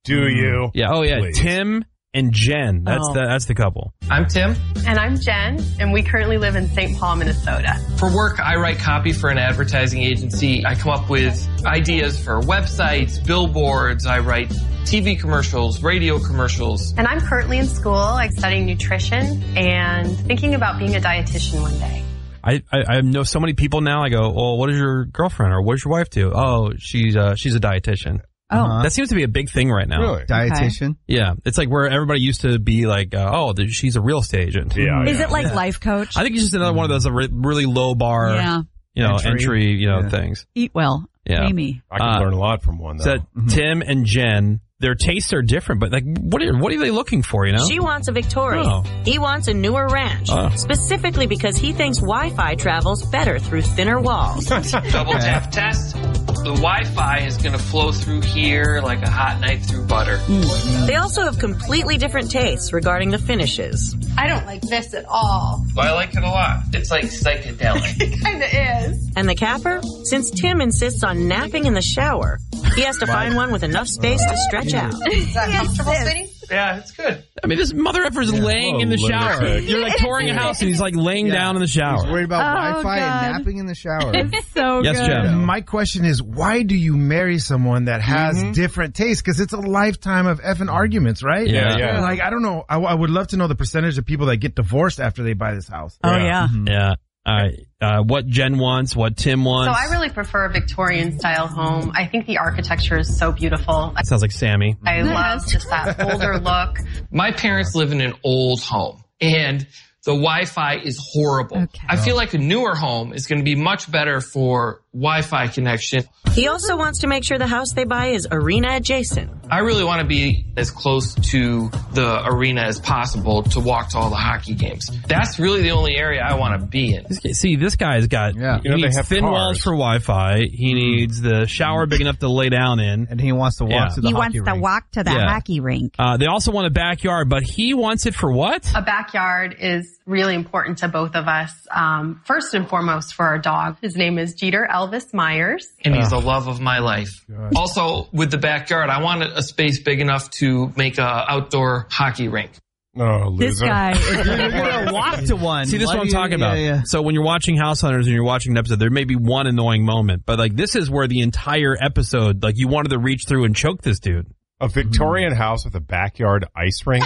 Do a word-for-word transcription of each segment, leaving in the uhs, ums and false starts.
Do you? Yeah. Oh, yeah. Please. Tim and Jen. That's Oh. the that's the couple. I'm Tim. And I'm Jen, and we currently live in Saint Paul, Minnesota. For work, I write copy for an advertising agency. I come up with ideas for websites, billboards. I write T V commercials, radio commercials. And I'm currently in school. I'm studying nutrition and thinking about being a dietitian one day. I, I, I know so many people now. I go, well, what does your girlfriend or what does your wife do? Oh, she's uh, she's a dietitian. Oh. Uh-huh. That seems to be a big thing right now. Really? Dietitian. Yeah. It's like where everybody used to be like, uh, oh, th- she's a real estate agent. Yeah. Is yeah. it like Yeah. life coach? I think it's just another one of those uh, re- really low bar, Yeah. you know, entry, Entry. you know, Yeah. things. Eat well. Yeah. Amy. I can Uh, learn a lot from one, though. So Tim and Jen, their tastes are different, but like, what are what are they looking for? You know, She wants a Victoria. Oh. He wants a newer ranch. Oh. Specifically because he thinks Wi-Fi travels better through thinner walls. Double tap test. The Wi-Fi is going to flow through here like a hot knife through butter. They also have completely different tastes regarding the finishes. I don't like this at all. I like it a lot. It's like psychedelic. It kind of is. And the capper? Since Tim insists on napping in the shower, he has to find one with enough space to stretch out. Is that comfortable, sweetie? Yeah, it's good. I mean, this mother effer's laying Oh, in the lunatic. shower. You're like touring a house and he's like laying Yeah. down in the shower. He's worried about Oh, Wi-Fi God. and napping in the shower. So Yes, good. Jen. My question is, why do you marry someone that has different tastes? Because it's a lifetime of effing arguments, right? Yeah. Yeah. Like, I don't know. I, I would love to know the percentage of people that get divorced after they buy this house. Oh, Yeah. yeah. Yeah. All right. Uh, what Jen wants, what Tim So wants. I really prefer a Victorian style home. I think the architecture is so beautiful. I, Sounds like Sammy. I love just that older look. My parents live in an old home, and the Wi-Fi is horrible. Okay. I feel like a newer home is going to be much better for Wi-Fi connection. He also wants to make sure the house they buy is arena adjacent. I really want to be as close to the arena as possible to walk to all the hockey games. That's really the only area I want to be in. This guy- See, this guy's got Yeah. he You know, they needs have thin cars. walls for Wi-Fi. He needs the shower big enough to lay down in. And he wants to walk Yeah. to the He hockey wants to rink. walk to the Yeah. hockey rink. Uh, they also want a backyard, but he wants it for what? A backyard is really important to both of us. Um, first and foremost for our dog. His name is Jeter Elvis Myers. And he's the love of my life. Also, with the backyard, I want a space big enough to make a outdoor hockey rink. Oh, loser. This guy is You're gonna walk to one. See, this is Why what I'm do you- talking yeah, about. yeah. So when you're watching House Hunters and you're watching an episode, there may be one annoying moment, but like this is where the entire episode, like you wanted to reach through and choke this dude. A Victorian house with a backyard ice rink.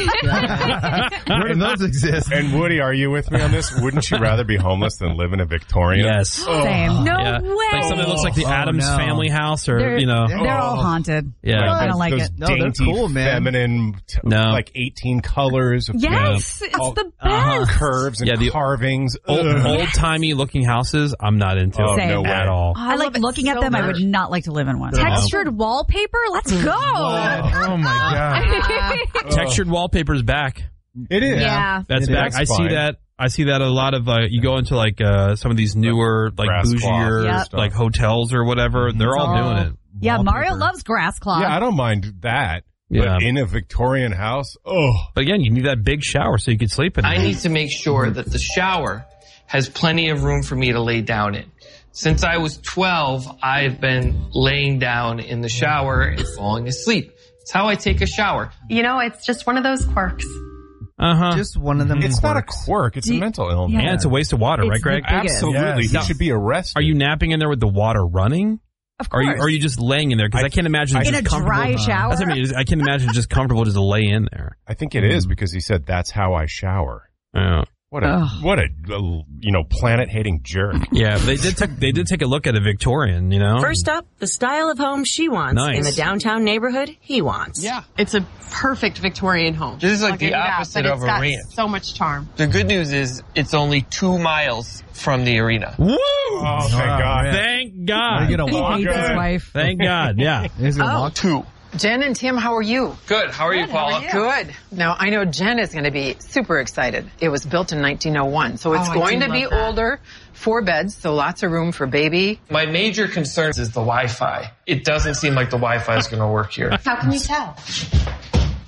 Where do those exist? And Woody, are you with me on this? Wouldn't you rather be homeless than live in a Victorian? Yes. same. No Yeah. way. Like something that looks like the Oh, Adams no. Family house or, They're, you know. they're all Oh. haunted. Yeah. I don't Those- like those it. No, they're dainty, cool, man. feminine, t- No. like eighteen colors. Of Yes, it's all- the best. uh-huh, curves and Yeah, the- carvings. Old, Ugh. old-timey looking houses, I'm not into Oh, Same. no way. at all. I like looking at them. I would not like to live in one. Textured wallpaper? Let's go. Oh, my God. Textured wallpaper's back. It is. Yeah. That's It back. is. I see Fine. that. I see that a lot of, uh, you go into like, uh, some of these newer, like Grass cloth bougier, Yep. stuff. like hotels or whatever. They're all all- doing it. Yeah, Mario Wallpaper. loves grass cloth. Yeah, I don't mind that. Yeah. But in a Victorian house, oh. But again, you need that big shower so you can sleep in it. I need to make sure that the shower has plenty of room for me to lay down in. Since I was twelve, I've been laying down in the shower and falling asleep. It's how I take a shower. You know, it's just one of those quirks. Uh-huh. Just one of them. It's not a quirks. quirk. It's Do a you- mental illness. Yeah. And it's a waste of water, It's right, Greg? the biggest. Absolutely. Yes. He should be arrested. Are you napping in there with the water running? Of Or are course. you, or are you just laying in there? Because I, I- can't imagine I- just in a comfortable. dry shower? That's what I mean. I can't imagine just comfortable just to lay in there. I think it is because he said that's how I shower. Yeah. What a Ugh. what a, uh, you know planet hating jerk. Yeah, they did. Take, they did take a look at a Victorian. You know. First up, the style of home she wants Nice. in the downtown neighborhood he wants. Yeah. It's a perfect Victorian home. This is like the Looking back, opposite but of it's got arena. so much charm. The good news is it's only two miles from the arena. Woo! Oh, thank God. Thank Are God. you gonna He walk? hates his Good. wife. Thank God. Yeah. He's gonna walk. Two. Jen and Tim, how are you? Good. How are you, Paula? Good. Now, I know Jen is going to be super excited. It was built in nineteen oh one, so it's Oh, I going do to be love that. older, four beds, so lots of room for baby. My major concern is the Wi-Fi. It doesn't seem like the Wi-Fi is going to work here. How can you tell?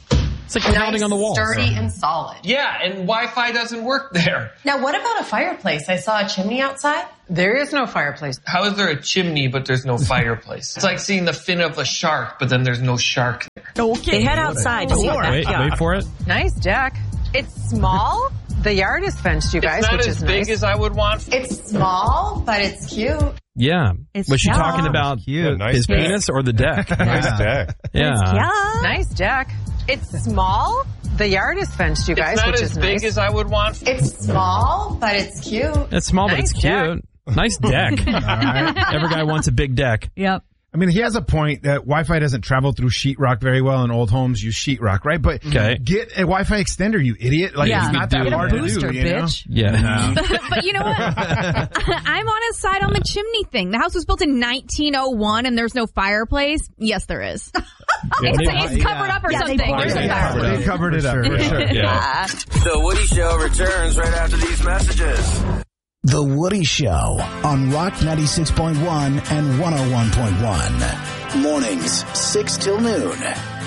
It's like pounding nice, on the walls. sturdy, and solid. Yeah, and Wi-Fi doesn't work there. Now, what about a fireplace? I saw a chimney outside. There is no fireplace. How is there a chimney but there's no fireplace? It's like seeing the fin of a shark, but then there's no shark there. Okay. They head outside to see the Wait, backyard. wait for it. Nice deck. It's small. The yard is fenced, you guys, It's not which as is big nice. as I would want. It's small, but it's cute. Yeah. It's Was she cute. talking about Cute. Nice his deck. penis or the deck? Nice deck. Yeah. Yeah. Nice deck. It's small. The yard is fenced, you guys, It's not which as is big nice. as I would want. It's small, but it's cute. It's small, but Nice it's cute. Nice deck. Every guy wants a big deck. Yep. I mean, he has a point that Wi-Fi doesn't travel through sheetrock very well, and old homes use sheetrock, right? But Okay. get a Wi-Fi extender, you idiot! Like Yeah. it's not that Get a hard booster, to do, you know? bitch. Yeah. but, but you know what? I'm on his side on the chimney thing. The house was built in nineteen oh one and there's no fireplace. Yes, there is. Yeah, It's, they- it's covered up or Yeah, they something. bought There's it. a fireplace. They covered it up For for sure. sure. Yeah. The Woody Show returns right after these messages. The Woody Show on Rock ninety-six point one and one oh one point one. Mornings, six till noon.